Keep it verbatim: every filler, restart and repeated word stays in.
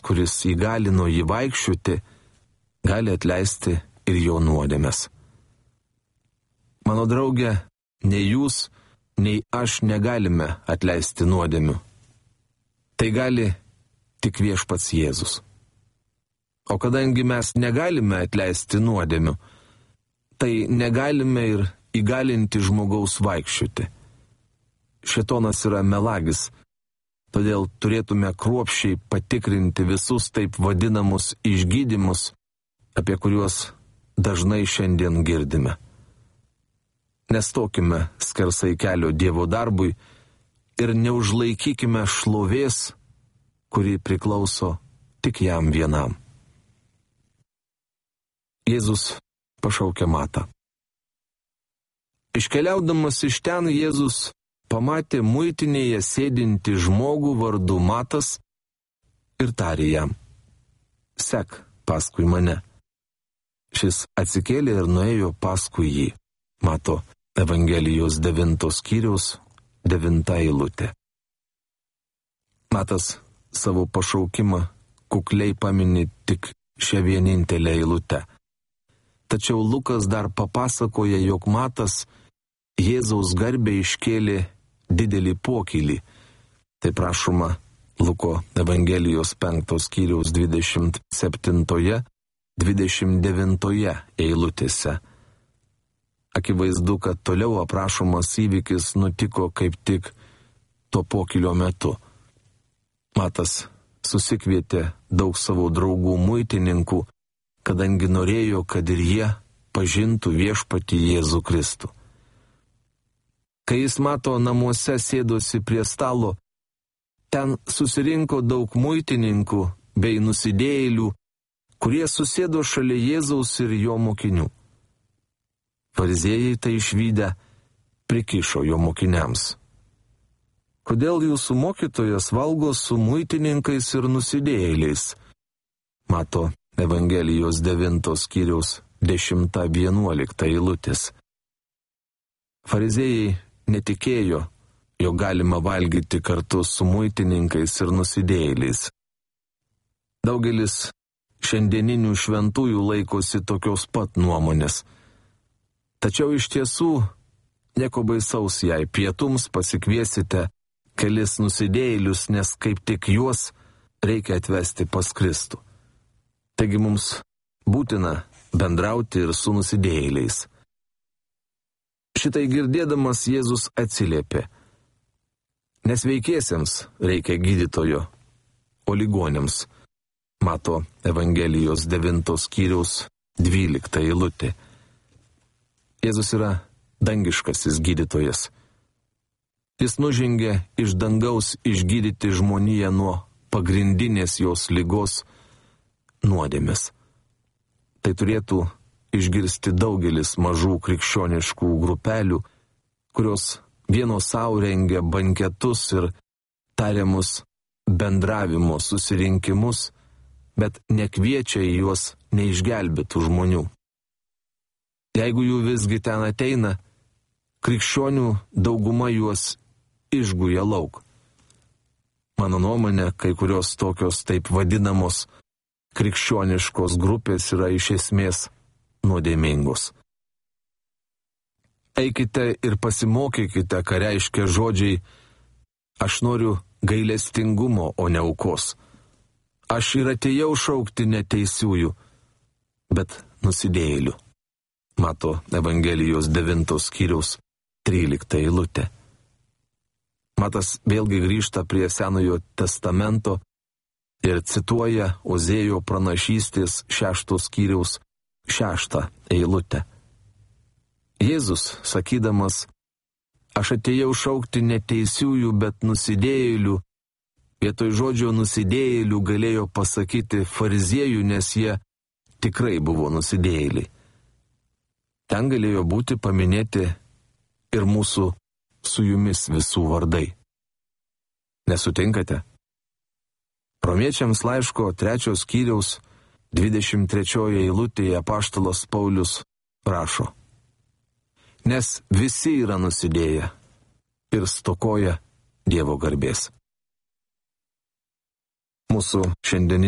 kuris įgalino jį vaikščioti, gali atleisti ir jo nuodėmes. Mano draugė, nei jūs, nei aš negalime atleisti nuodėmių. Tai gali tik viešpats Jėzus. O kadangi mes negalime atleisti nuodėmių, tai negalime ir įgalinti žmogaus vaikščioti. Šėtonas yra melagis, todėl turėtume kruopščiai patikrinti visus taip vadinamus išgydymus, apie kuriuos dažnai šiandien girdime. Nestokime skersai kelio Dievo darbui ir neužlaikykime šlovės, kuri priklauso tik jam vienam. Jėzus pašaukė Matą. Iškeliaudamas iš ten, Jėzus pamatė muitinėje sėdinti žmogų vardu Matas ir tarė jam: sek paskui mane. Šis atsikėlė ir nuėjo paskui jį. Mato Evangelijos devintos skyriaus devinta eilutė. Matas savo pašaukimą kukliai pamini tik šią vienintelę eilutę. Tačiau Lukas dar papasakoja, jog Matas Jėzaus garbę iškėlė didelį pokylį. Tai prašoma Luko Evangelijos penktos skyriaus dvidešimt septintoje, dvidešimt devintoje eilutėse. Akivaizdu, kad toliau aprašomas įvykis nutiko kaip tik to pokylio metu. Matas susikvietė daug savo draugų muitininkų, kadangi norėjo, kad ir jie pažintų viešpatį Jėzų Kristų. Kai jis Mato namuose sėdosi prie stalo, ten susirinko daug muitininkų bei nusidėjėlių, kurie susėdo šalia Jėzaus ir jo mokinių. Fariziejai tai išvydę prikišo jo mokiniams: kodėl jūsų mokytojas valgo su muitininkais ir nusidėjėliais? Mato Evangelijos devintos skyriaus dešimta vienuolikta eilutės. Fariziejai netikėjo, jog galima valgyti kartu su muitininkais ir nusidėjėliais. Daugelis šiandieninių šventųjų laikosi tokios pat nuomonės. Tačiau iš tiesų nieko baisaus, jei pietums pasikviesite kelis nusidėjėlius, nes kaip tik juos reikia atvesti pas Kristų. Taigi mums būtina bendrauti ir su nusidėjėliais. Šitai girdėdamas Jėzus atsiliepė: nesveikiesiems reikia gydytojo, o ligoniams. Mato Evangelijos devintos skyriaus dvylikta eilutė. Jėzus yra dangiškasis gydytojas. Jis nužengė iš dangaus išgydyti žmoniją nuo pagrindinės jos ligos – nuodėmės. Tai turėtų išgirsti daugelis mažų krikščioniškų grupelių, kurios vienos savo rengia banketus ir tariamus bendravimo susirinkimus, bet nekviečia į juos neišgelbėtų žmonių. Jeigu jų visgi ten ateina, krikščionių dauguma juos išguja lauk. Mano nuomonė, kai kurios tokios taip vadinamos krikščioniškos grupės yra iš esmės nuodėmingos. Eikite ir pasimokykite, ką reiškia žodžiai: aš noriu gailestingumo, o ne aukos. Aš ir atėjau šaukti neteisiųjų, bet nusidėjėlių. Mato Evangelijos devintos skyriaus trylikta eilutė. Matas vėlgi grįžta prie Senojo testamento ir cituoja Ozėjo pranašystės šeštos skyriaus šeštą eilutę. Jėzus, sakydamas: aš atėjau šaukti neteisiųjų, bet nusidėjėlių, vietoj žodžio nusidėjėlių galėjo pasakyti fariziejų, nes jie tikrai buvo nusidėjėliai. Ten galėjo būti paminėti ir mūsų su jumis visų vardai. Nesutinkate? Romiečiams laiško trečios skyriaus dvidešimt trečioje eilutėje apaštalas Paulius rašo: nes visi yra nusidėję ir stokoja Dievo garbės. Mūsų šiandieninė